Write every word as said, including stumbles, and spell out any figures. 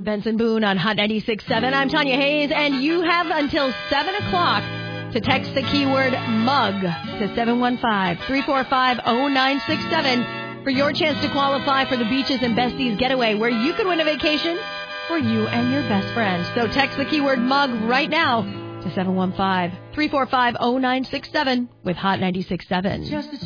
Benson Boone on Hot ninety-six point seven. I'm Tanya Hayes, and you have until seven o'clock to text the keyword MUG to seven one five, three four five, zero nine six seven for your chance to qualify for the Beaches and Besties Getaway, where you could win a vacation for you and your best friend. So text the keyword MUG right now to seven one five, three four five, zero nine six seven with Hot ninety-six point seven.